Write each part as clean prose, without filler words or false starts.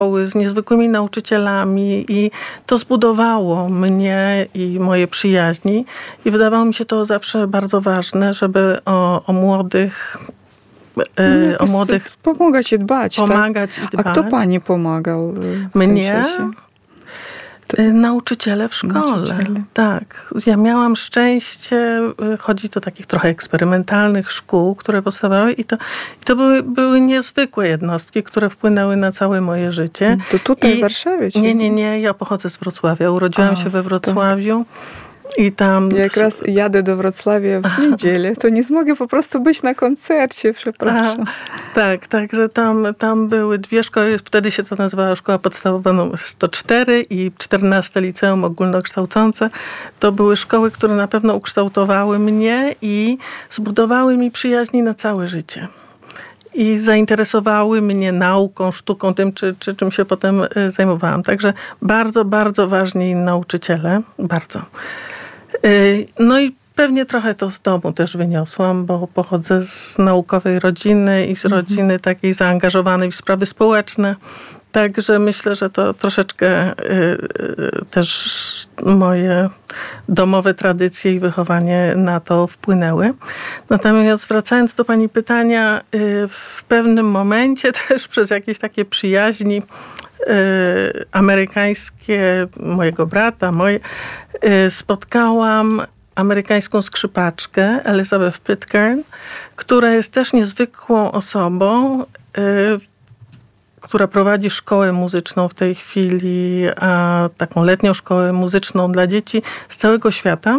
z niezwykłymi nauczycielami i to zbudowało mnie i moje przyjaźni i wydawało mi się to zawsze bardzo ważne, żeby o młodych pomagać i dbać. Pomagać tak? I dbać. A kto pani pomagał w mnie? tym czasie? Nauczyciele w szkole. Nauczyciele. Tak. Ja miałam szczęście chodzić do takich trochę eksperymentalnych szkół, które powstawały i to były niezwykłe jednostki, które wpłynęły na całe moje życie. To tutaj w Warszawie? Czy? Nie. Ja pochodzę z Wrocławia. Urodziłam się we Wrocławiu. I tam... Jak raz jadę do Wrocławia w niedzielę, to nie mogę po prostu być na koncercie, przepraszam. Tak, także tam były dwie szkoły, wtedy się to nazywała Szkoła Podstawowa nr 104 i 14 Liceum Ogólnokształcące. To były szkoły, które na pewno ukształtowały mnie i zbudowały mi przyjaźni na całe życie. I zainteresowały mnie nauką, sztuką, tym, czym się potem zajmowałam. Także bardzo, bardzo ważni nauczyciele. Bardzo. No i pewnie trochę to z domu też wyniosłam, bo pochodzę z naukowej rodziny i z rodziny takiej zaangażowanej w sprawy społeczne. Także myślę, że to troszeczkę też moje domowe tradycje i wychowanie na to wpłynęły. Natomiast wracając do pani pytania, w pewnym momencie też przez jakieś takie przyjaźni amerykańskie mojego brata, spotkałam amerykańską skrzypaczkę Elizabeth Pitcairn, która jest też niezwykłą osobą, która prowadzi szkołę muzyczną w tej chwili, taką letnią szkołę muzyczną dla dzieci z całego świata.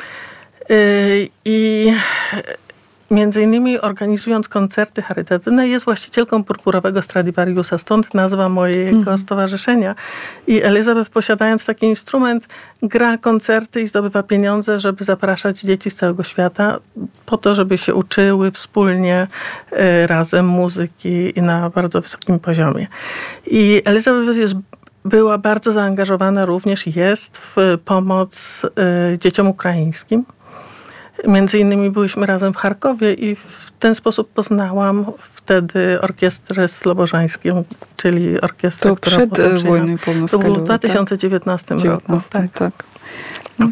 I między innymi organizując koncerty charytatywne jest właścicielką purpurowego Stradivariusa, stąd nazwa mojego stowarzyszenia. I Elizabeth, posiadając taki instrument, gra koncerty i zdobywa pieniądze, żeby zapraszać dzieci z całego świata po to, żeby się uczyły wspólnie razem muzyki i na bardzo wysokim poziomie. I Elizabeth była bardzo zaangażowana również, jest w pomoc dzieciom ukraińskim. Między innymi byliśmy razem w Charkowie i w ten sposób poznałam wtedy Orkiestrę Slobożańską, czyli orkiestrę, która przed wojną półnoskalowej. To było w 2019 roku. Tak. No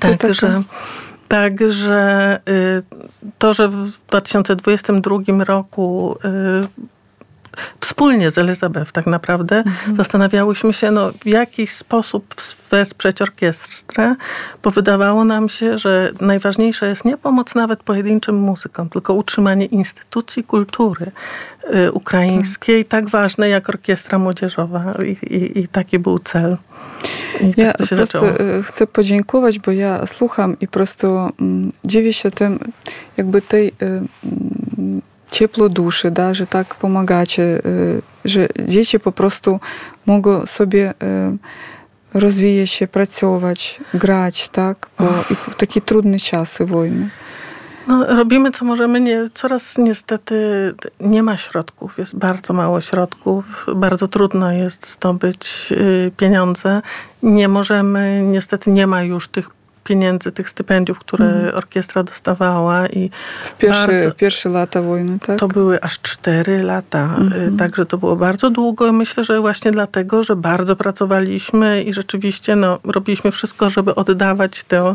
Także to, że w 2022 roku wspólnie z Elizabeth tak naprawdę zastanawiałyśmy się, w jaki sposób wesprzeć orkiestrę, bo wydawało nam się, że najważniejsza jest nie pomoc nawet pojedynczym muzykom, tylko utrzymanie instytucji kultury ukraińskiej, tak ważnej jak orkiestra młodzieżowa i taki był cel. I ja tak to się prostu zaczęło. Chcę podziękować, bo ja słucham i prostu dziwię się tym, jakby tej ciepło duszy, że tak pomagacie, że dzieci po prostu mogą sobie rozwijać się, pracować, grać, tak? Bo i takie trudne czasy wojny. Robimy co możemy. Coraz niestety nie ma środków. Jest bardzo mało środków. Bardzo trudno jest zdobyć pieniądze. Nie możemy, niestety nie ma już tych pieniędzy, tych stypendiów, które orkiestra dostawała. I w pierwsze lata wojny, tak? To były aż 4 lata. Także to było bardzo długo. Myślę, że właśnie dlatego, że bardzo pracowaliśmy i rzeczywiście robiliśmy wszystko, żeby oddawać to,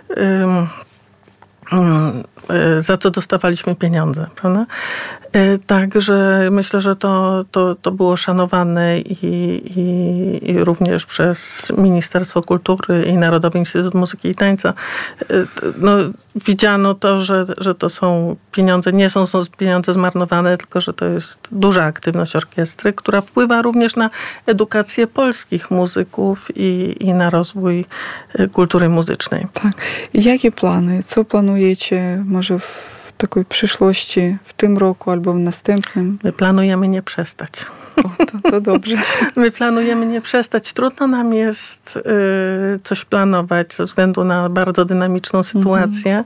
za co dostawaliśmy pieniądze, prawda? Także myślę, że to było szanowane i również przez Ministerstwo Kultury i Narodowy Instytut Muzyki i Tańca. Widziano to, że to są pieniądze, nie są pieniądze zmarnowane, tylko że to jest duża aktywność orkiestry, która wpływa również na edukację polskich muzyków i na rozwój kultury muzycznej. Tak. Jakie plany? Co planujecie może w takiej przyszłości, w tym roku albo w następnym? My planujemy nie przestać. To dobrze. My planujemy nie przestać. Trudno nam jest coś planować ze względu na bardzo dynamiczną sytuację.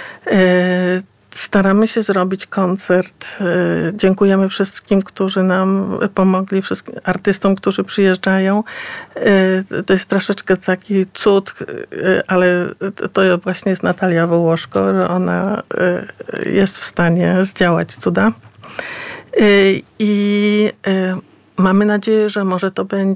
Staramy się zrobić koncert. Dziękujemy wszystkim, którzy nam pomogli, wszystkim artystom, którzy przyjeżdżają. To jest troszeczkę taki cud, ale to właśnie jest Natalia Wołoszko, że ona jest w stanie zdziałać cuda. I mamy nadzieję, że może to będzie